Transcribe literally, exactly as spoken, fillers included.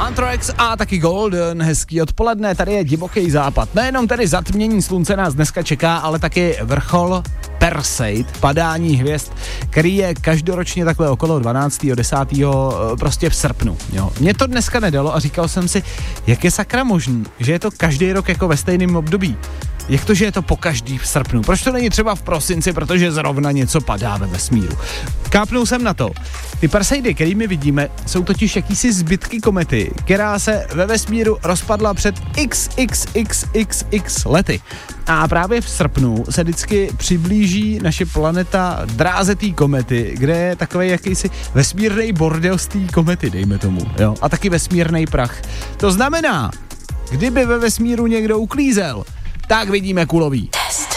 Anthrax a taky Golden, hezký odpoledne, tady je divoký západ. Nejenom tedy zatmění slunce nás dneska čeká, ale taky vrchol Perseid, padání hvězd, který je každoročně takhle okolo dvanáctého desátého prostě v srpnu. Jo. Mě to dneska nedalo a říkal jsem si, jak je sakra možný, že je to každý rok jako ve stejném období. Jak to, že je to po každý v srpnu? Proč to není třeba v prosinci, protože zrovna něco padá ve vesmíru? Kápnul jsem na to. Ty Perseidy, kterými vidíme, jsou totiž jakýsi zbytky komety, která se ve vesmíru rozpadla před x x x x x lety. A právě v srpnu se vždycky přiblíží naše planeta dráze té komety, kde je takový jakýsi vesmírnej bordel z té komety, dejme tomu. Jo? A taky vesmírnej prach. To znamená, kdyby ve vesmíru někdo uklízel, tak vidíme kulový. Test.